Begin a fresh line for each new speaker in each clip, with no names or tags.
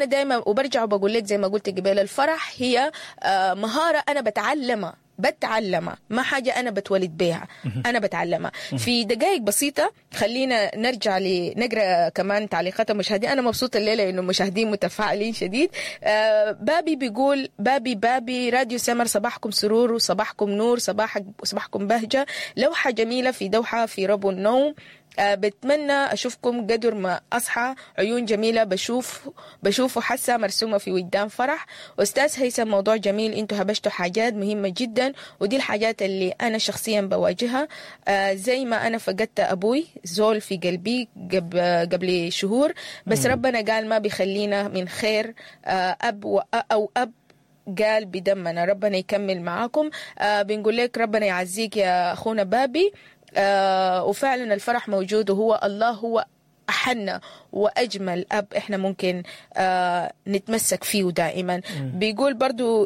دايما وبرجع وبقول لك زي ما قلت قبل، الفرح هي مهارة أنا بتعلمها ما حاجة أنا بتولد بيها، أنا بتعلمها في دقائق بسيطة. خلينا نرجع نقرأ كمان تعليقات المشاهدين. أنا مبسوطة الليلة إنه المشاهدين متفاعلين شديد. بابي بيقول بابي راديو سمر صباحكم سرور وصباحكم نور، صباحكم بهجة، لوحة جميلة في دوحة في ربو النوم. بتمنى أشوفكم قدر ما أصحى، عيون جميلة بشوفه حاسة مرسومة في وجدان فرح. أستاذ هيثم موضوع جميل، أنتوا هبشتوا حاجات مهمة جدا، ودي الحاجات اللي أنا شخصيا بواجهها. زي ما أنا فقدت أبوي زول في قلبي قبل شهور، بس ربنا قال ما بيخلينا من خير أب أو أب قال بدمنا. ربنا يكمل معاكم. بنقول لك ربنا يعزيك يا أخونا بابي. وفعلا الفرح موجود، وهو الله هو أحن وأجمل أب إحنا ممكن نتمسك فيه دائما. بيقول برضو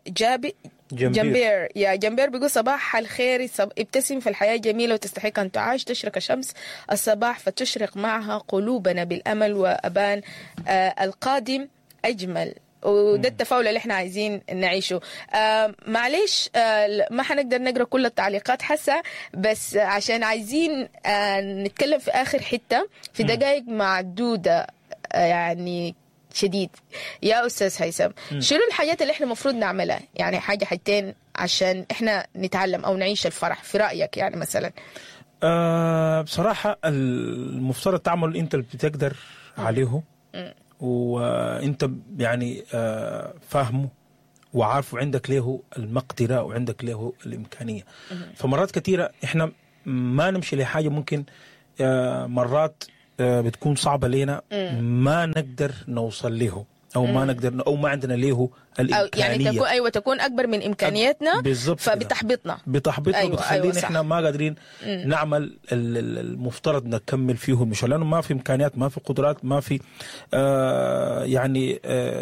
جنبير بيقول صباح الخير، ابتسم في الحياة جميلة وتستحق أن تعاش، تشرق الشمس الصباح فتشرق معها قلوبنا بالأمل، وأبان القادم أجمل. وده التفاؤل اللي احنا عايزين نعيشه. معليش ما حنقدر نقرأ كل التعليقات حسا، بس عشان عايزين نتكلم في آخر حتة في دقائق معدودة يعني شديد. يا أستاذ هيثم، شنو الحاجات اللي احنا مفروض نعملها؟ يعني حاجتين عشان احنا نتعلم أو نعيش الفرح في رأيك يعني مثلا.
بصراحة المفترض تعمل انت اللي بتقدر عليه، وانت يعني فاهمه وعارفه، عندك له المقدرة وعندك له الإمكانية. فمرات كثيرة احنا ما نمشي لحاجة ممكن مرات بتكون صعبة لنا، ما نقدر نوصل له أو ما نقدر أو ما عندنا له الإمكانية،
أو يعني تكون أكبر من إمكانياتنا، فبتحبطنا
أيوة بتخلينا إحنا ما قادرين نعمل المفترض نكمل فيه المشروع، لأنه ما في إمكانيات، ما في قدرات، ما في يعني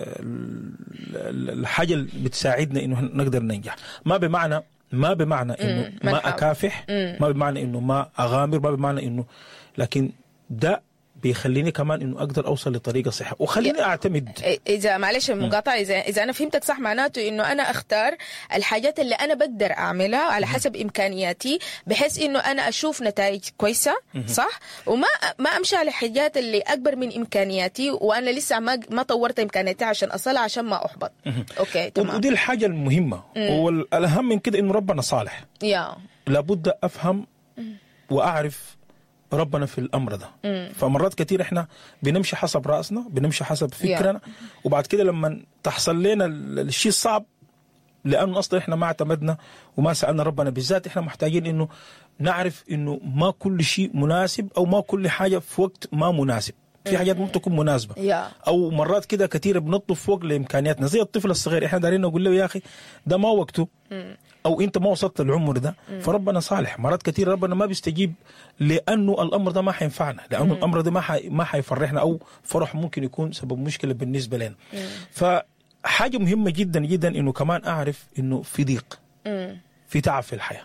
الحاجة اللي بتساعدنا إنه نقدر ننجح. ما بمعنى إنه ما أكافح، ما بمعنى إنه ما أغامر، ما بمعنى إنه، لكن ده بيخليني كمان انه اقدر اوصل لطريقه صحيحه وخليني اعتمد.
اذا معلش المقاطعه، اذا انا فهمتك صح، معناته انه انا اختار الحاجات اللي انا بقدر اعملها على حسب امكانياتي، بحيث انه انا اشوف نتائج كويسه، صح؟ وما امشي على حاجات اللي اكبر من امكانياتي وانا لسه ما طورت امكانياتي عشان اصلها، عشان ما احبط. اوكي تمام.
ودي الحاجه المهمه والاهم من كده، انه ربنا صالح. لابد افهم واعرف ربنا في الأمر ده. فمرات كتير احنا بنمشي حسب رأسنا، بنمشي حسب فكرنا، وبعد كده لما تحصل لنا الشيء الصعب، لأنه أصلا احنا ما اعتمدنا وما سألنا ربنا بالذات، احنا محتاجين انه نعرف انه ما كل شيء مناسب، او ما كل حاجة في وقت ما مناسب. في حاجات ممكن تكون مناسبة، او مرات كده كتير بنطلب فوق لإمكانياتنا، زي الطفل الصغير احنا دارين نقول له يا أخي ده ما وقته، او انت ما وصلت للعمر ده. فربنا صالح، مرات كتير ربنا ما بيستجيب لانه الامر ده ما حينفعنا، لانه الامر ده ما حيفرحنا، او فرح ممكن يكون سبب مشكله بالنسبه لنا. فحاجه مهمه جدا جدا انه كمان اعرف انه في ضيق، في تعب في الحياه.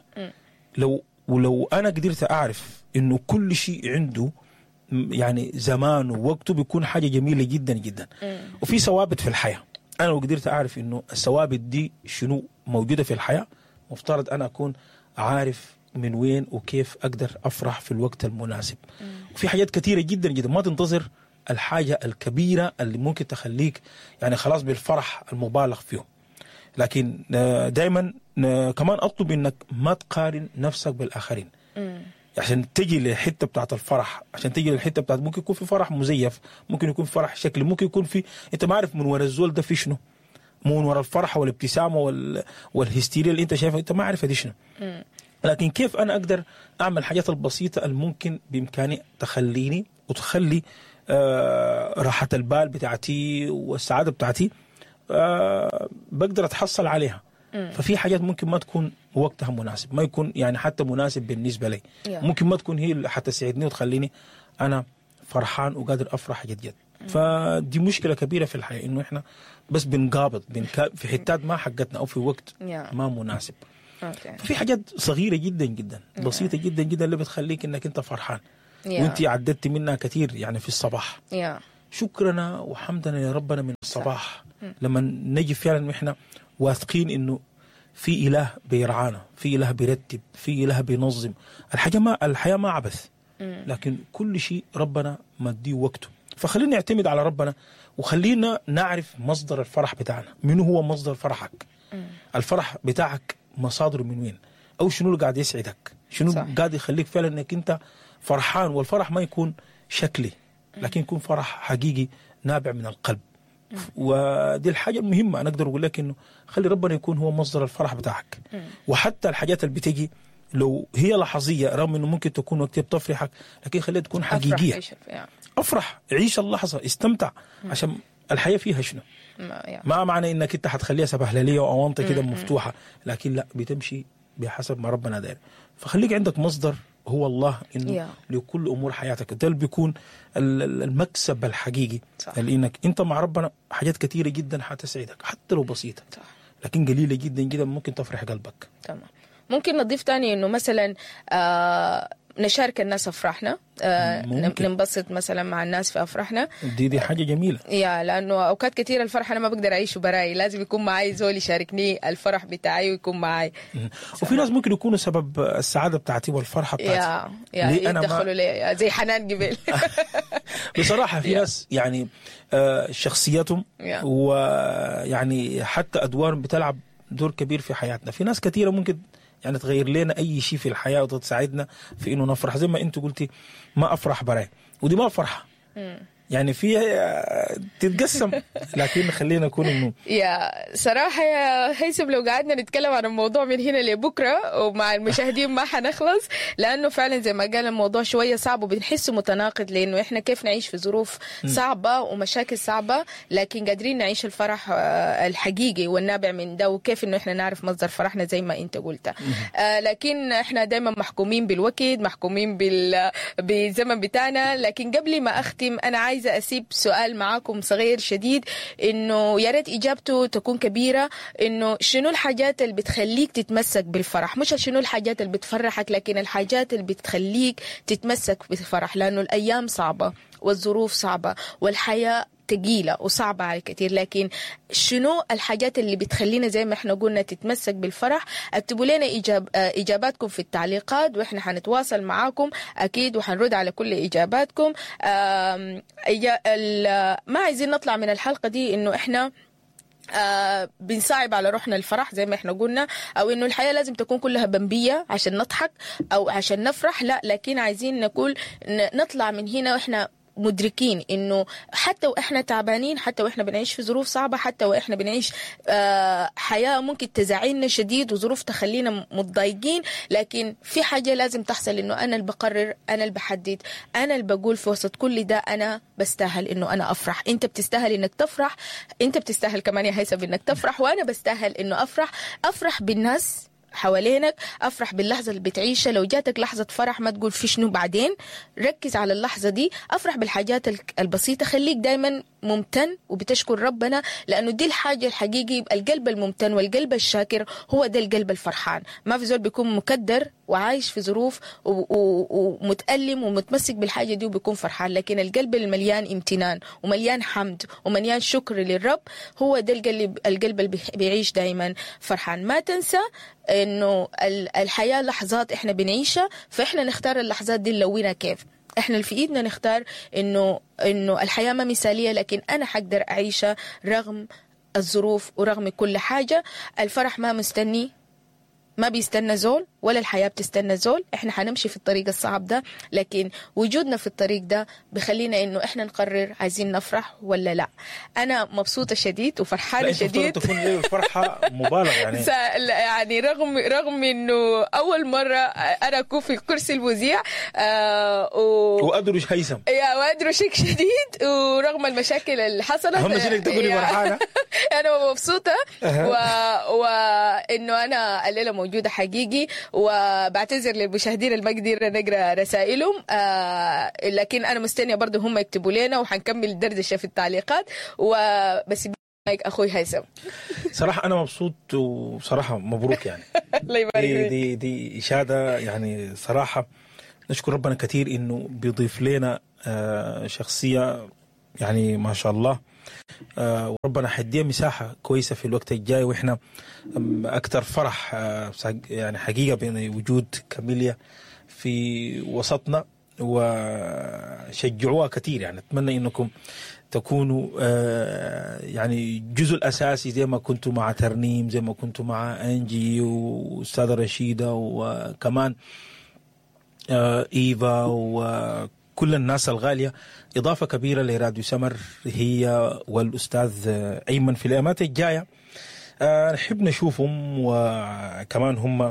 لو انا قدرت اعرف انه كل شيء عنده يعني زمان ووقته، بيكون حاجه جميله جدا جدا. وفي ثوابت في الحياه، انا لو قدرت اعرف انه الثوابت دي شنو موجوده في الحياه، مفترض أنا أكون عارف من وين وكيف أقدر أفرح في الوقت المناسب. وفي حاجات كثيرة جدا جدا، ما تنتظر الحاجة الكبيرة اللي ممكن تخليك يعني خلاص بالفرح المبالغ فيه. لكن دائما كمان أطلب إنك ما تقارن نفسك بالآخرين، عشان تجي للحتة بتاعت الفرح، عشان تجي للحتة بتاعت ممكن يكون في فرح مزيف، ممكن يكون فرح شكل، ممكن يكون في أنت ما عارف من وراء الزول ده في شنو، من وراء الفرحة والابتسامة والهستيريا اللي انت شايفها، انت ما عارف دي شنو. لكن كيف انا اقدر اعمل الحاجات البسيطة الممكن بامكاني تخليني وتخلي راحة البال بتاعتي والسعادة بتاعتي بقدر اتحصل عليها. ففي حاجات ممكن ما تكون وقتها مناسب، ما يكون يعني حتى مناسب بالنسبة لي، ممكن ما تكون هي اللي حتسعدني وتخليني انا فرحان وقادر افرح جد. فدي مشكلة كبيرة في الحياة، انه احنا بس بنقابض في حتات ما حقتنا او في وقت ما مناسب. ففي حاجات صغيرة جدا جدا بسيطة جدا جدا اللي بتخليك انك انت فرحان، وانت عددت منها كثير يعني في الصباح. شكرنا وحمدنا يا ربنا من الصباح لما نجي فعلا وإحنا واثقين إنه في إله بيرعانا، في إله بيرتب، في إله بينظم الحياة ما عبث، لكن كل شيء ربنا مديه وقته. فخلينا نعتمد على ربنا وخلينا نعرف مصدر الفرح بتاعنا. منو هو مصدر فرحك؟ الفرح بتاعك مصادره من وين؟ أو شنو اللي قاعد يسعدك؟ شنو صح. قاعد يخليك فعلا انك انت فرحان؟ والفرح ما يكون شكلي لكن يكون فرح حقيقي نابع من القلب. ودي الحاجة المهمة. أنا أقدر أقول لك إنه خلي ربنا يكون هو مصدر الفرح بتاعك. وحتى الحاجات اللي بتجي لو هي لحظية رغم إنه ممكن تكون وقت بتفرحك لكن خليها تكون حقيقية. أفرح، عيش اللحظة، استمتع، عشان الحياة فيها شنو؟ ما معنى إنك أنت حتخليها سبهللية وأونطة كده مفتوحة، لكن لا، بتمشي بحسب ما ربنا داير. فخليك عندك مصدر هو الله، إنه لكل أمور حياتك. ده اللي بيكون المكسب الحقيقي، لأنك أنت مع ربنا حاجات كثيرة جدا حتسعدك حتى لو بسيطة، لكن قليلة جدا جدا ممكن تفرح قلبك.
تمام. ممكن نضيف تاني إنه مثلا نشارك الناس أفراحنا، ننبسط مثلا مع الناس في أفراحنا.
دي حاجة جميلة.
لأنه أوقات كثيرة الفرح أنا ما بقدر أعيشه براي، لازم يكون معي زول يشاركني الفرح بتاعي ويكون معي.
وفي ناس ممكن يكونوا سبب السعادة بتاعتي والفرحة بتاعتي.
يدخلوا لي زي حنان قبل.
بصراحة في ناس يعني شخصيتهم ويعني حتى أدوار بتلعب دور كبير في حياتنا. في ناس كثيرة ممكن يعني تغير لنا أي شيء في الحياة وتساعدنا في إنه نفرح. زي ما أنت قلتي ما أفرح براي، ودي ما فرحة يعني فيها تتقسم، لكن خلينا نكون إنه
صراحة يا هيثم لو قعدنا نتكلم عن الموضوع من هنا لبكرة ومع المشاهدين ما حنخلص، لأنه فعلا زي ما قال الموضوع شوية صعب وبنحسه متناقض، لأنه إحنا كيف نعيش في ظروف صعبة ومشاكل صعبة لكن قادرين نعيش الفرح الحقيقي والنابع من ده، وكيف إنه إحنا نعرف مصدر فرحنا زي ما أنت قلت. لكن إحنا دايما محكومين بالوقت، محكومين بالزمن بتاعنا. لكن قبل ما أختم أنا عايزة أسيب سؤال معاكم صغير شديد، إنه يا ريت إجابته تكون كبيرة، إنه شنو الحاجات اللي بتخليك تتمسك بالفرح؟ مش شنو الحاجات اللي بتفرحك، لكن الحاجات اللي بتخليك تتمسك بالفرح، لأنه الأيام صعبة والظروف صعبة والحياة تقيلة وصعبة على كتير. لكن شنو الحاجات اللي بتخلينا زي ما احنا قلنا تتمسك بالفرح؟ اكتبوا لنا إجاباتكم في التعليقات وإحنا حنتواصل معاكم أكيد وحنرد على كل إجاباتكم. ما عايزين نطلع من الحلقة دي إنه إحنا بنصعب على روحنا الفرح زي ما احنا قلنا، او انه الحياة لازم تكون كلها بمبية عشان نضحك او عشان نفرح، لا، لكن عايزين نقول نطلع من هنا واحنا مدركين انه حتى واحنا تعبانين، حتى واحنا بنعيش في ظروف صعبة، حتى واحنا بنعيش حياة ممكن تزعلنا شديد وظروف تخلينا متضايقين، لكن في حاجة لازم تحصل، انه انا اللي بقرر، انا اللي بحدد، انا اللي بقول في وسط كل ده انا بستاهل انه انا افرح. انت بتستاهل انك تفرح، انت بتستاهل كمان يا هيثم انك تفرح، وانا بستاهل انه افرح بالناس حوالينك، افرح باللحظة اللي بتعيشها. لو جاتك لحظة فرح ما تقول في شنو بعدين، ركز على اللحظة دي، افرح بالحاجات البسيطة، خليك دايما ممتن وبتشكر ربنا، لأنه دي الحاجة الحقيقي. القلب الممتن والقلب الشاكر هو ده القلب الفرحان. ما في زول بيكون مكدر وعايش في ظروف ومتألم ومتمسك بالحاجة دي وبيكون فرحان، لكن القلب المليان امتنان ومليان حمد ومليان شكر للرب هو ده القلب اللي بيعيش دايما فرحان. ما تنسى انه الحياة لحظات احنا بنعيشها، فاحنا نختار اللحظات دي نلونها كيف. احنا اللي في ايدنا نختار انه الحياة ما مثالية، لكن انا حقدر اعيشها رغم الظروف ورغم كل حاجة. الفرح ما مستني، ما بيستنى زول، ولا الحياة بتستنى زول. احنا حنمشي في الطريق الصعب ده، لكن وجودنا في الطريق ده بخلينا انه احنا نقرر عايزين نفرح ولا لا. انا مبسوطة شديد وفرحانة شديد.
تكون ليه الفرحة مبالغ يعني.
يعني رغم انه اول مرة انا اكون في كرسي المذيع
وادرج هيثم
وادرجك شديد، ورغم المشاكل اللي حصلت
اهم شيء انك تكوني فرحانة.
انا مبسوطة وانه انا الليلة موجودة حقيقي، وبعتذر للمشاهدين اللي ما قدرنا نقرا رسائلهم، لكن انا مستنيه برضه هم يكتبوا لنا وحنكمل دردشه في التعليقات. وبس اخوي هيثم
صراحه انا مبسوط، وصراحه مبروك يعني.
الله يبارك فيك.
دي اشاده يعني. صراحه نشكر ربنا كثير انه بيضيف لنا شخصيه يعني ما شاء الله. وربنا حيديها مساحة كويسة في الوقت الجاي، وإحنا أكتر فرح يعني حقيقة بين وجود كاميليا في وسطنا، وشجعوها كثير. يعني أتمنى أنكم تكونوا يعني جزء الأساسي زي ما كنتوا مع ترنيم، زي ما كنتوا مع أنجي وأستاذة رشيدة، وكمان إيفا وكل الناس الغالية. إضافة كبيرة لراديو سمر هي والأستاذ أيمن في الأيامات الجاية. نحب نشوفهم، وكمان هم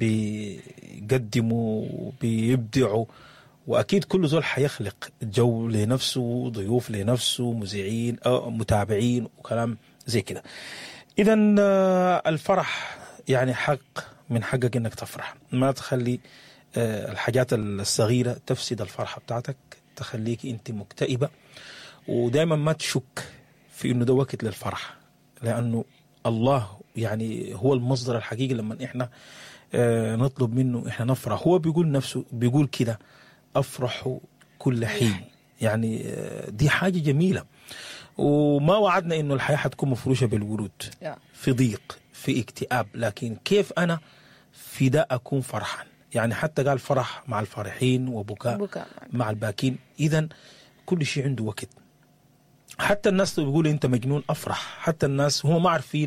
بيقدموا بيبدعوا، وأكيد كل زول حيخلق جو لنفسه، ضيوف لنفسه، مذيعين أو متابعين وكلام زي كده. إذن الفرح يعني حق من حقك إنك تفرح، ما تخلي الحاجات الصغيرة تفسد الفرحة بتاعتك، تخليك أنت مكتئبة. ودائما ما تشك في إنه ده وقت للفرح، لأنه الله يعني هو المصدر الحقيقي. لما إحنا نطلب منه إحنا نفرح، هو بيقول نفسه، بيقول كده أفرح كل حين. يعني دي حاجة جميلة. وما وعدنا إنه الحياة حتكون مفروشة بالورود في ضيق في اكتئاب، لكن كيف أنا في ده أكون فرحان. يعني حتى قال فرح مع الفرحين وبكاء مع الباكين. إذن كل شيء عنده وقت. حتى الناس بيقولوا أنت مجنون أفرح، حتى الناس هم ما عارفين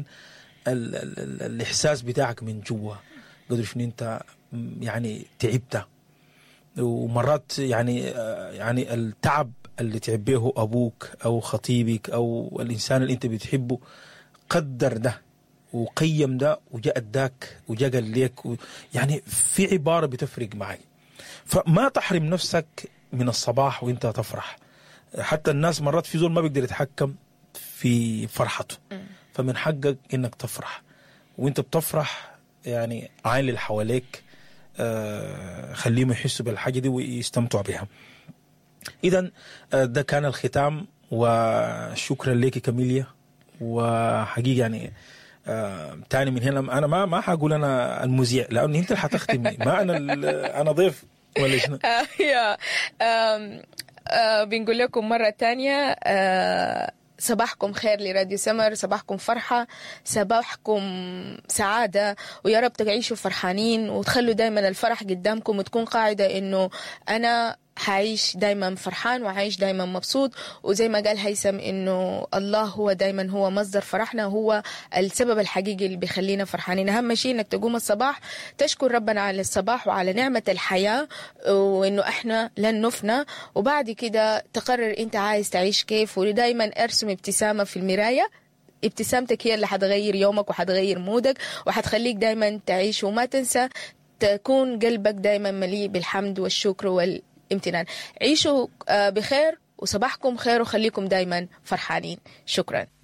الإحساس بتاعك من جوا قدر شنو أنت يعني تعبت. ومرات يعني التعب اللي تعبيه أبوك أو خطيبك أو الإنسان اللي أنت بتحبه قدر ده وقيم ده وجاء اداك وجاء قال لك يعني في عبارة بتفرق معي. فما تحرم نفسك من الصباح وانت تفرح. حتى الناس مرات في زول ما بيقدر يتحكم في فرحته، فمن حقك انك تفرح. وانت بتفرح يعني عين اللي حواليك، خليهم يحسوا بالحاجة دي ويستمتعوا بها. إذن ده كان الختام، وشكرا لك كاميليا. وحقيقة يعني تاني من هنا أنا ما حقول أنا المذيع، لأنه أنت اللي حتختمي، ما أنا ضيف ولا شنو.
بنقول لكم مرة تانية صباحكم خير لراديو سمر، صباحكم فرحة، صباحكم سعادة، ويا رب تعيشوا فرحانين وتخلوا دايما الفرح قدامكم، وتكون قاعدة إنه أنا حعيش دايما فرحان وعايش دايما مبسوط. وزي ما قال هيثم إنه الله هو دايما هو مصدر فرحنا، هو السبب الحقيقي اللي بيخلينا فرحانين. أهم شيء إنك تقوم الصباح تشكر ربنا على الصباح وعلى نعمة الحياة، وإنه إحنا لن نفنى. وبعد كده تقرر أنت عايز تعيش كيف، ودايما ارسم ابتسامة في المراية. ابتسامتك هي اللي حتغير يومك وحتغير مودك وحتخليك دايما تعيش. وما تنسى تكون قلبك دايما مليء بالحمد والشكر والامتنان. عيشوا بخير وصباحكم خير وخليكم دايما فرحانين. شكرا.